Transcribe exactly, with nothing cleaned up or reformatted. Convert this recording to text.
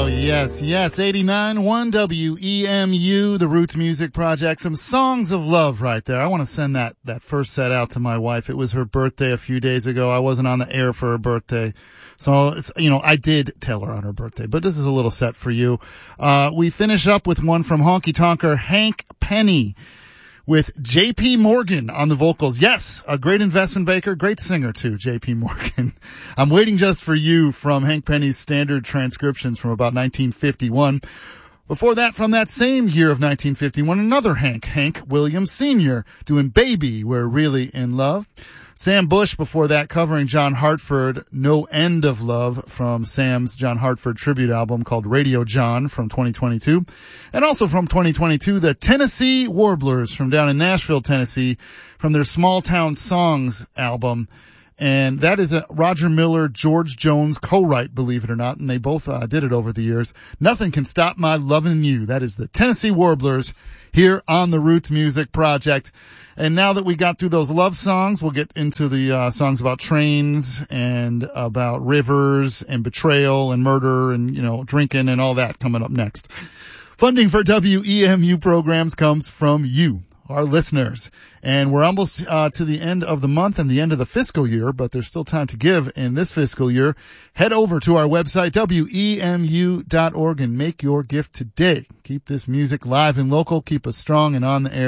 yes, yes. eighty-nine point one W E M U, the Roots Music Project. Some songs of love right there. I want to send that, that first set out to my wife. It was her birthday a few days ago. I wasn't on the air for her birthday. So, it's, you know, I did tell her on her birthday, but this is a little set for you. Uh, we finish up with one from Honky Tonker Hank Penny, with J P Morgan on the vocals. Yes, a great investment banker, great singer too, J P Morgan. I'm Waiting Just for You from Hank Penny's standard transcriptions from about nineteen fifty-one. Before that, from that same year of nineteen fifty-one, another Hank, Hank Williams Senior, doing Baby, We're Really in Love. Sam Bush before that covering John Hartford, No End of Love from Sam's John Hartford tribute album called Radio John from twenty twenty-two. And also from twenty twenty-two, the Tennessee Warblers from down in Nashville, Tennessee, from their Small Town Songs album. And that is a Roger Miller, George Jones co-write, believe it or not, and they both uh, did it over the years. Nothing Can Stop My Lovin' You. That is the Tennessee Warblers here on the Roots Music Project. And now that we got through those love songs, we'll get into the uh, songs about trains and about rivers and betrayal and murder and, you know, drinking and all that coming up next. Funding for W E M U programs comes from you, our listeners. And we're almost uh, to the end of the month and the end of the fiscal year, but there's still time to give in this fiscal year. Head over to our website, W E M U dot org, and make your gift today. Keep this music live and local. Keep us strong and on the air.